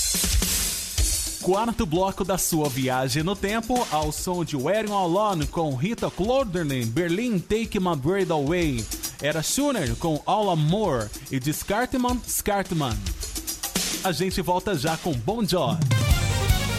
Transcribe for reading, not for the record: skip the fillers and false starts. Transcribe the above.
Quarto bloco da sua viagem no tempo, ao som de Wearing Alone com Rita Clodderman, Berlin Take My Breath Away. Era Schooner com All Amor e de Scartman. A gente volta já com Bon Jovi.